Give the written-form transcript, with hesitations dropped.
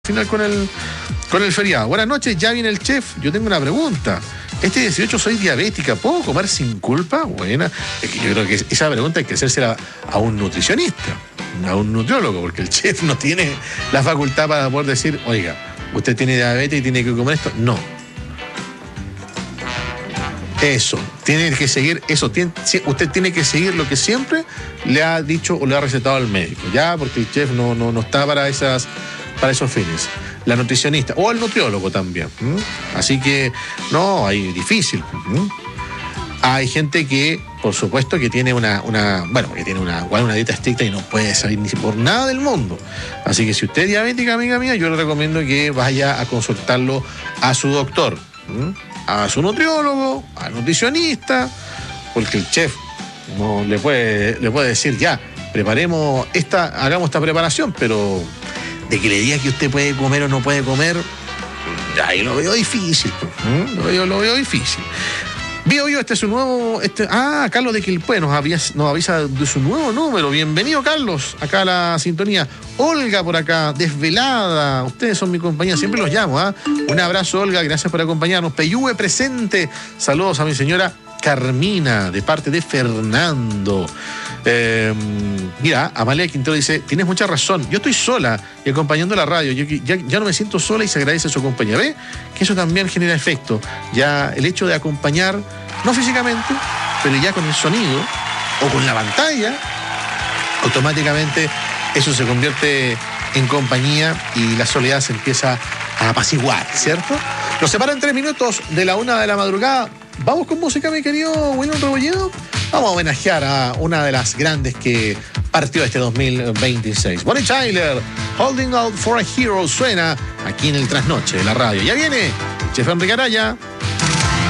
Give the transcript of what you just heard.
final con el feriado. Buenas noches, ya viene el chef. Yo tengo una pregunta. Este 18 soy diabética, ¿puedo comer sin culpa? Buena. Es que yo creo que esa pregunta hay que hacérsela a un nutricionista, a un nutriólogo, porque el chef no tiene la facultad para poder decir, oiga, usted tiene diabetes y tiene que comer esto. No. Eso, tiene que seguir eso. Usted tiene que seguir lo que siempre le ha dicho o le ha recetado al médico, ya, porque el chef no está para esos fines. La nutricionista o el nutriólogo también. Así que, no, hay difícil. Hay gente que, por supuesto, que tiene una dieta estricta y no puede salir ni por nada del mundo. Así que si usted es diabética, amiga mía, yo le recomiendo que vaya a consultarlo a su doctor, a su nutriólogo, al nutricionista, porque el chef no le puede decir, ya, hagamos esta preparación, pero de que le diga que usted puede comer o no puede comer, ahí lo veo difícil. Lo veo difícil. Veo yo, este es su nuevo... Carlos de Quilpué nos avisa de su nuevo número. Bienvenido, Carlos, acá a la sintonía. Olga por acá, desvelada. Ustedes son mi compañía, siempre los llamo. Un abrazo, Olga, gracias por acompañarnos. Peyúe presente. Saludos a mi señora Carmina, de parte de Fernando. Mira, Amalia Quintero dice, tienes mucha razón, yo estoy sola y acompañando la radio, yo ya no me siento sola y se agradece su compañía. ¿Ve? Que eso también genera efecto. Ya el hecho de acompañar, no físicamente, pero ya con el sonido o con la pantalla, automáticamente eso se convierte en compañía y la soledad se empieza a apaciguar, ¿cierto? Nos separan 3 minutos de la 1 de la madrugada. Vamos con música, mi querido William Rebolledo. Vamos a homenajear a una de las grandes que partió este 2026. Bonnie Tyler, Holding Out for a Hero, suena aquí en el Trasnoche de la radio. Ya viene Chef Enrique Araya.